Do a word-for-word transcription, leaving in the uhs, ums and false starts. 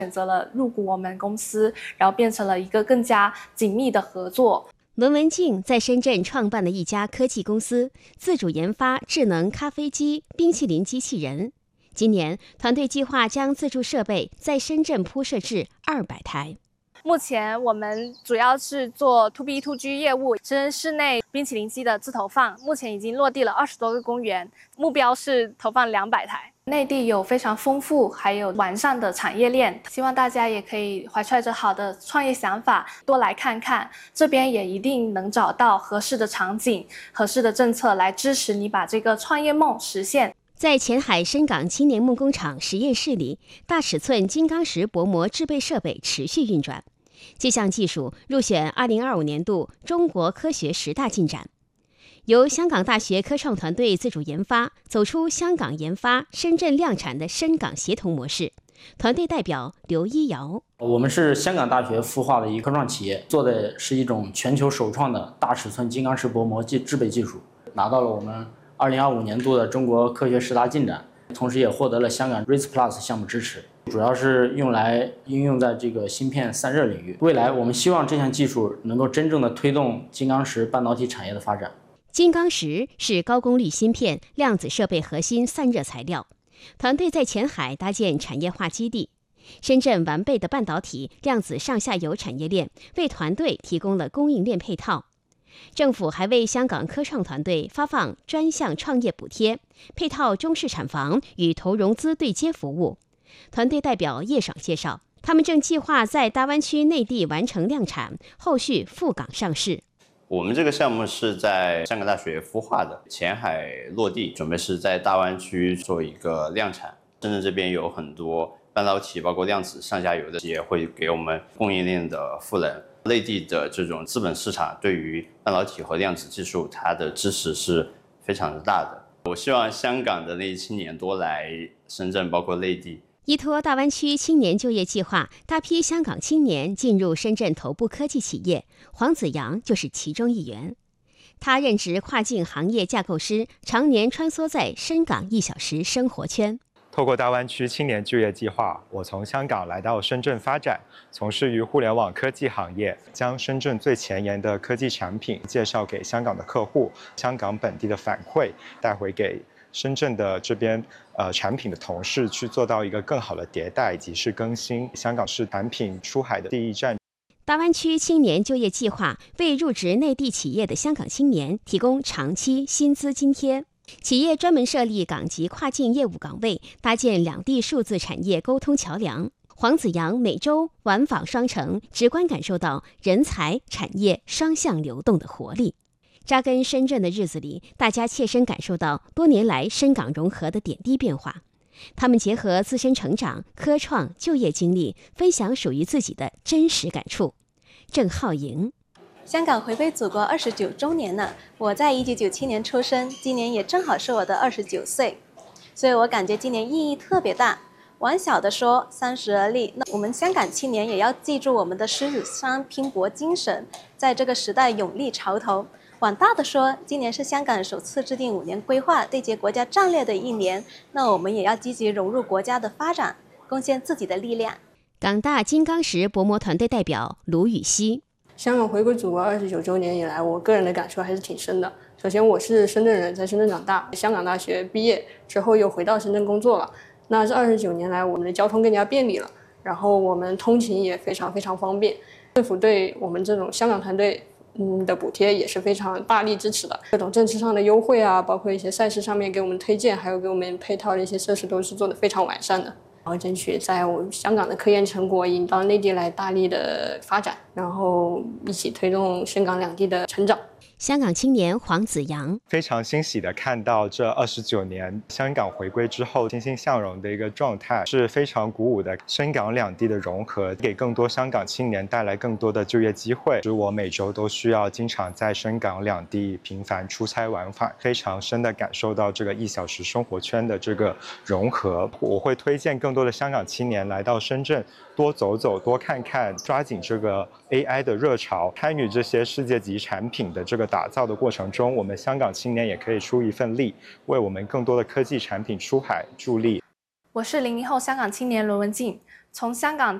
选择了入股我们公司，然后变成了一个更加紧密的合作。 伦文静在深圳创办了一家科技公司，自主研发智能咖啡机、冰淇淋机器人。今年，团队计划将自助设备在深圳铺设至二百台。 目前我们主要是做 to B to G 业务，深圳市内冰淇淋机的自投放，目前已经落地了二十多个公园，目标是投放两百台。内地有非常丰富还有完善的产业链，希望大家也可以怀揣着好的创业想法多来看看，这边也一定能找到合适的场景、合适的政策来支持你把这个创业梦实现。 在前海深港青年梦工厂实验室里，大尺寸金刚石薄膜制备设备持续运转。这项技术入选二零二五年度中国科学十大进展，由香港大学科创团队自主研发，走出香港研发、深圳量产的深港协同模式。团队代表刘一瑶： 我们是香港大学孵化的一个科创企业，做的是一种全球首创的大尺寸金刚石薄膜制备技术，拿到了我们二零二五年度的中国科学十大进展，同时也获得了香港 R I S Plus 项目支持，主要是用来应用在这个芯片散热领域。未来我们希望这项技术能够真正的推动金刚石半导体产业的发展。 金刚石是高功率芯片、量子设备核心散热材料。团队在前海搭建产业化基地，深圳完备的半导体、量子上下游产业链为团队提供了供应链配套。政府还为香港科创团队发放专项创业补贴，配套中式产房与投融资对接服务。团队代表叶爽介绍，他们正计划在大湾区内地完成量产，后续赴港上市。 我们这个项目是在香港大学孵化的，前海落地，准备是在大湾区做一个量产。深圳这边有很多半导体，包括量子上下游的企业会给我们供应链的赋能。内地的这种资本市场对于半导体和量子技术，它的支持是非常的大的。我希望香港的那些青年多来深圳，包括内地。 依托大湾区青年就业计划，大批香港青年进入深圳头部科技企业，黄子阳就是其中一员。他任职跨境行业架构师，常年穿梭在深港一小时生活圈。 透过大湾区青年就业计划，我从香港来到深圳发展，从事于互联网科技行业，将深圳最前沿的科技产品介绍给香港的客户，香港本地的反馈带回给深圳的这边呃产品的同事，去做到一个更好的迭代以及是更新。香港是产品出海的第一站。 大湾区青年就业计划为入职内地企业的香港青年提供长期薪资津贴。企业专门设立港级跨境业务岗位，搭建两地数字产业沟通桥梁。黄子阳每周晚访双城，直观感受到人才、产业双向流动的活力。扎根深圳的日子里，大家切身感受到多年来深港融合的点滴变化。他们结合自身成长、科创、就业经历，分享属于自己的真实感触。郑浩莹。 香港回归祖国二十九周年了，我在一九九七年出生，今年也正好是我的二十九岁，所以我感觉今年意义特别大。往小的说，三十而立，那我们香港青年也要记住我们的狮子山拼搏精神，在这个时代勇立潮头。往大的说，今年是香港首次制定五年规划、对接国家战略的一年，那我们也要积极融入国家的发展，贡献自己的力量。 港大金刚石薄膜团队代表卢雨熙。 香港回归祖国二十九周年以来，我个人的感受还是挺深的。首先，我是深圳人，在深圳长大，香港大学毕业之后又回到深圳工作了。那这二十九年来，我们的交通更加便利了，然后我们通勤也非常非常方便。政府对我们这种香港团队嗯的补贴也是非常大力支持的，各种政策上的优惠啊，包括一些赛事上面给我们推荐，还有给我们配套的一些设施都是做得非常完善的。然后争取在我们香港的科研成果引到内地来大力的发展，然后一起推动深港两地的成长。 香港青年黄子阳非常欣喜的看到这二十九年香港回归之后欣欣向荣的一个状态，是非常鼓舞的。深港两地的融合给更多香港青年带来更多的就业机会，使我每周都需要经常在深港两地频繁出差往返，非常深的感受到这个一小时生活圈的这个融合。我会推荐更多的香港青年来到深圳多走走多看看，抓紧这个 A I 的热潮，参与这些世界级产品的这个打造的过程中，我们香港青年也可以出一份力，为我们更多的科技产品出海助力。 我是零零后香港青年罗文静， 从香港